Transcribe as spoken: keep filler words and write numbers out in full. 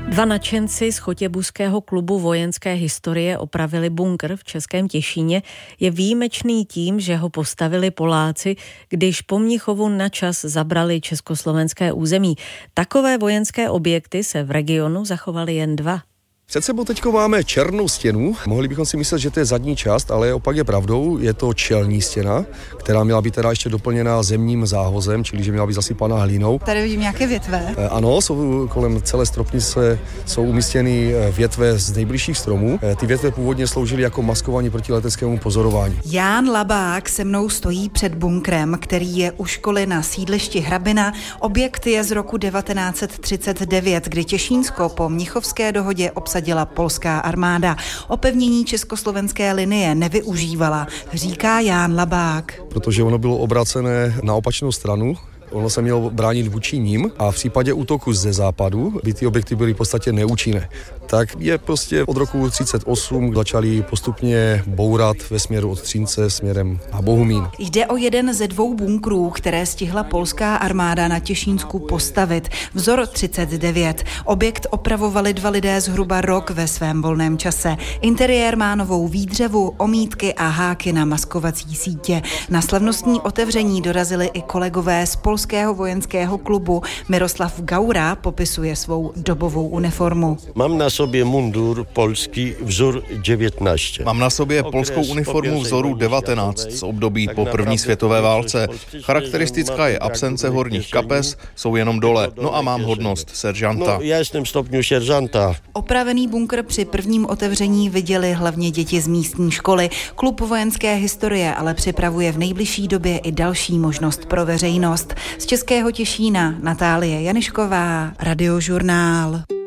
Dva nadšenci z chotěbuského klubu vojenské historie opravili bunkr v Českém Těšíně. Je výjimečný tím, že ho postavili Poláci, když po Mnichovu načas zabrali československé území. Takové vojenské objekty se v regionu zachovaly jen dva. Před sebou teďko máme černou stěnu. Mohli bychom si myslet, že to je zadní část, ale opak je pravdou. Je to čelní stěna, která měla být teda ještě doplněna zemním záhozem, čili že měla být zasypaná hlínou. Tady vidím nějaké větve. E, ano, jsou kolem celé stropnice jsou umístěny větve z nejbližších stromů. E, ty větve původně sloužily jako maskování proti leteckému pozorování. Ján Labák se mnou stojí před bunkrem, který je u školy na sídlišti Hrabina. Objekt je z roku devatenáct set třicet devět, kdy Těšínsko po Mnichovské dohodě obsadila děla polská armáda. Opevnění československé linie nevyužívala, říká Ján Labák. Protože ono bylo obracené na opačnou stranu, ono se mělo bránit vůči ním a v případě útoku ze západu by ty objekty byly v podstatě neúčinné. Tak je prostě od roku třicet osm začali postupně bourat ve směru od Třince směrem na Bohumín. Jde o jeden ze dvou bunkrů, které stihla polská armáda na Těšínsku postavit. Vzor třicet devět. Objekt opravovali dva lidé zhruba rok ve svém volném čase. Interiér má novou výdřevu, omítky a háky na maskovací sítě. Na slavnostní otevření dorazili i kolegové z polského vojenského klubu. Miroslav Gaura popisuje svou dobovou uniformu. Mám na sobě mundur polský vzor devätnásť. Mám na sobě polskou uniformu vzoru devatenáct z období po první světové válce. Charakteristická je absence horních kapes, jsou jenom dole. No a mám hodnost seržanta. No, já jsem stupňu seržanta. Opravený bunkr při prvním otevření viděli hlavně děti z místní školy. Klub vojenské historie ale připravuje v nejbližší době i další možnost pro veřejnost. Z Českého Těšína Natálie Janišková, Radiožurnál.